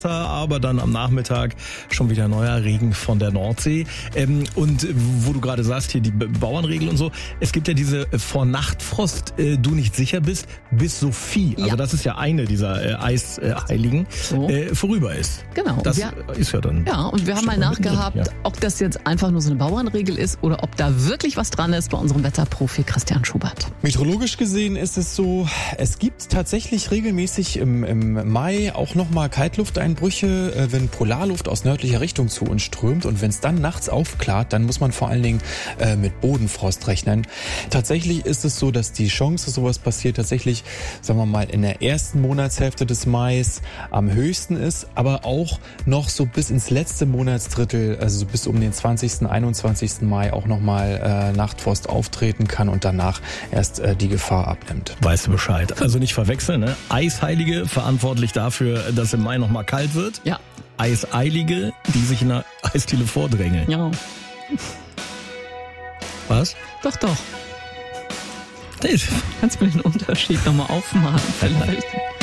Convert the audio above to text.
aber dann am Nachmittag schon wieder neuer Regen von der Nordsee. Und wo du gerade sagst, hier die Bauernregel und so, es gibt ja diese vor Nachtfrost, du nicht sicher bist, bis Sophie, also das ist ja eine dieser Eisheiligen, vorüber ist. Genau. Das ist ja dann... Ja, und wir haben mal nachgehabt, ob das jetzt einfach nur so eine Bauernregel ist oder ob da wirklich was dran ist bei unserem Wetterprofi Christian Schubert. Meteorologisch gesehen ist es so, es gibt tatsächlich regelmäßig im Mai auch nochmal Kaltlufteinbrüche, wenn Polarluft aus nördlicher Richtung zu uns strömt, und wenn es dann nachts aufklart, dann muss man vor allen Dingen mit Bodenfrost rechnen. Tatsächlich ist es so, dass die Chance, dass sowas passiert, tatsächlich, sagen wir mal, in der ersten Monatshälfte des Mais am höchsten ist, aber auch noch so bis ins letzte Monatsdrittel, also so bis um den 20., 21. Mai auch nochmal Nachtfrost auftreten kann und danach erst die Gefahr abnimmt. Weißt du Bescheid. Also nicht verwechseln, ne? Eisheilige verantwortlich dafür, dass im Mai nochmal kalt wird. Ja. Eiseilige, die sich in der Eisdiele vordrängeln. Ja. Was? Doch. Kannst du mir den Unterschied nochmal aufmalen vielleicht?